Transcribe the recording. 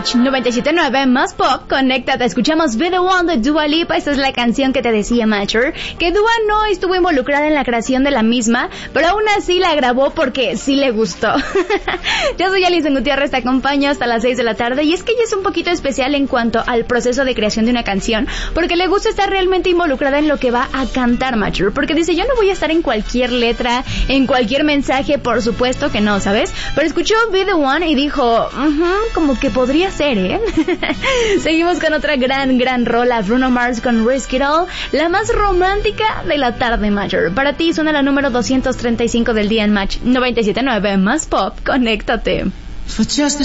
Match 97.9 más pop, conéctate, escuchamos Be The One de Dua Lipa. Esta es la canción que te decía, Matcher, que Dua no estuvo involucrada en la creación de la misma, pero aún así la grabó porque sí le gustó. Yo soy Alison Gutiérrez, te acompaño hasta las 6 de la tarde, y es que ella es un poquito especial en cuanto al proceso de creación de una canción, porque le gusta estar realmente involucrada en lo que va a cantar, Matcher, porque dice, yo no voy a estar en cualquier letra, en cualquier mensaje, por supuesto que no, ¿sabes? Pero escuchó Be The One y dijo, como que podría ser, ¿eh? Seguimos con otra gran rola, Bruno Mars con Risk It All, la más romántica de la tarde, Matcher. Para ti suena la número 235 del día en Match 97.9 más pop, conéctate.